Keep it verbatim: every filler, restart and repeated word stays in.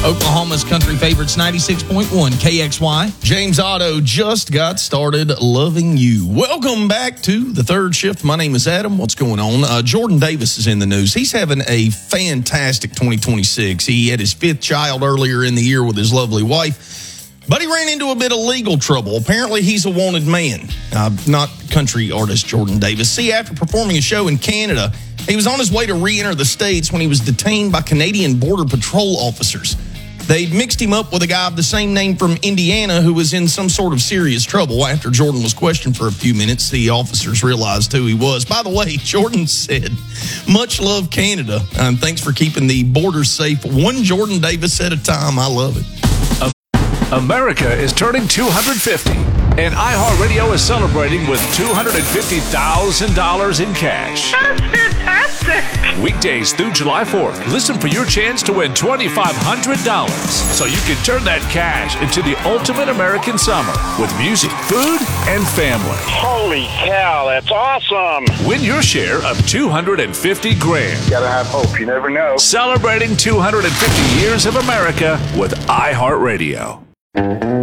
Oklahoma's country favorites, ninety-six point one K X Y. James Otto just got started loving you. Welcome back to the third shift. My name is Adam. What's going on? Uh, Jordan Davis is in the news. He's having a fantastic twenty twenty-six. He had his fifth child earlier in the year with his lovely wife, but he ran into a bit of legal trouble. Apparently, he's a wanted man. Uh, not country artist Jordan Davis. See, after performing a show in Canada, he was on his way to re-enter the States when he was detained by Canadian Border Patrol officers. They'd mixed him up with a guy of the same name from Indiana who was in some sort of serious trouble. After Jordan was questioned for a few minutes, the officers realized who he was. By the way, Jordan said, "Much love, Canada. Um, thanks for keeping the borders safe, one Jordan Davis at a time. I love it." America is turning two hundred fifty, and iHeartRadio is celebrating with two hundred fifty thousand dollars in cash. That's fantastic! Weekdays through July fourth, listen for your chance to win twenty-five hundred dollars so you can turn that cash into the ultimate American summer with music, food, and family. Holy cow, that's awesome! Win your share of two hundred fifty grand. Gotta have hope, you never know. Celebrating two hundred fifty years of America with iHeartRadio.